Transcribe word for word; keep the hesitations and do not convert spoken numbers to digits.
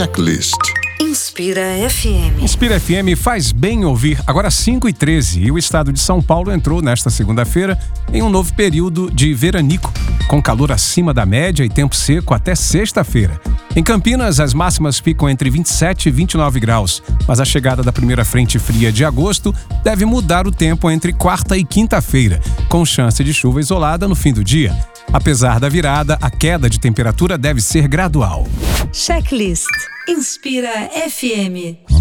Checklist. Inspira F M. Inspira F M faz bem ouvir. Agora cinco e treze e o estado de São Paulo entrou nesta segunda-feira em um novo período de veranico, com calor acima da média e tempo seco até sexta-feira. Em Campinas, as máximas ficam entre vinte e sete e vinte e nove graus, mas a chegada da primeira frente fria de agosto deve mudar o tempo entre quarta e quinta-feira, com chance de chuva isolada no fim do dia. Apesar da virada, a queda de temperatura deve ser gradual. Checklist. Inspira F M.